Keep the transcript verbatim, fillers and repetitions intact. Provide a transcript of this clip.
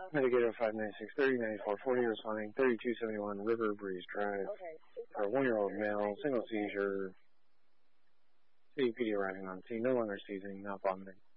Mitigator five ninety-six, thirty ninety-four, forty responding, thirty-two seventy-one, River Breeze Drive. Okay. For a one-year-old male, single seizure. C P D arriving on scene, no longer seizing, not vomiting.